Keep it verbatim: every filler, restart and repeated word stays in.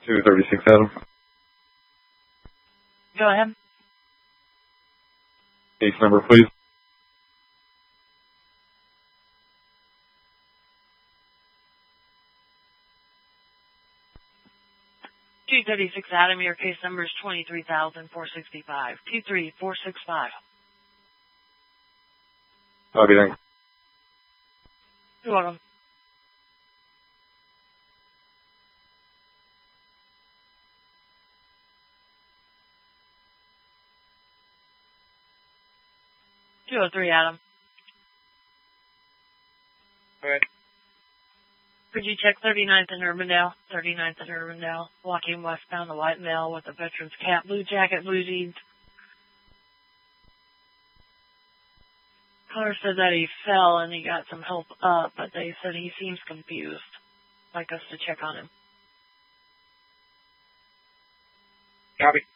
two thirty-six Adam. Go ahead. Case number, please. two thirty-six Adam, your case number is twenty-three thousand four hundred sixty-five. two three four six five. Okay, thanks. You're welcome. two oh three Adam. All right. Could you check thirty-ninth and Urbandale? thirty-ninth and Urbandale. Walking westbound, the white male with a veteran's cap, blue jacket, blue jeans. Caller said that he fell and he got some help up, but they said he seems confused. Like us to check on him. Copy.